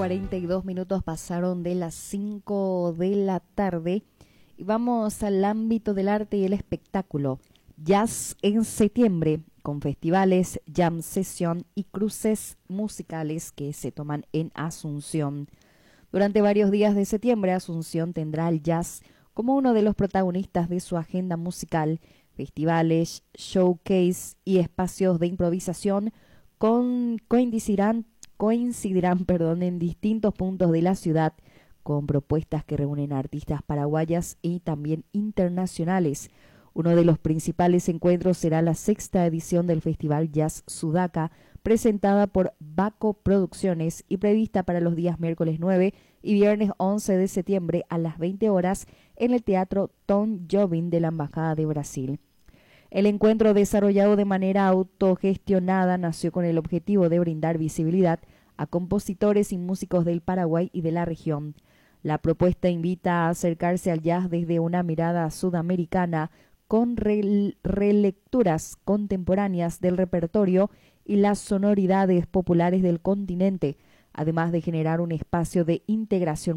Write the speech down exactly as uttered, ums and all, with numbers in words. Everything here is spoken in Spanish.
cuarenta y dos minutos pasaron de las cinco de la tarde y vamos al ámbito del arte y el espectáculo. Jazz en septiembre, con festivales, jam session y cruces musicales que se toman en Asunción. Durante varios días de septiembre, Asunción tendrá al jazz como uno de los protagonistas de su agenda musical. Festivales, showcase y espacios de improvisación con, coincidirán, coincidirán perdón, en distintos puntos de la ciudad con propuestas que reúnen a artistas paraguayas y también internacionales. Uno de los principales encuentros será la sexta edición del Festival Jazz Sudaca, presentada por Baco Producciones y prevista para los días miércoles nueve y viernes once de septiembre a las veinte horas en el Teatro Tom Jobim de la Embajada de Brasil. El encuentro, desarrollado de manera autogestionada, nació con el objetivo de brindar visibilidad a compositores y músicos del Paraguay y de la región. La propuesta invita a acercarse al jazz desde una mirada sudamericana, con re relecturas contemporáneas del repertorio y las sonoridades populares del continente, además de generar un espacio de integración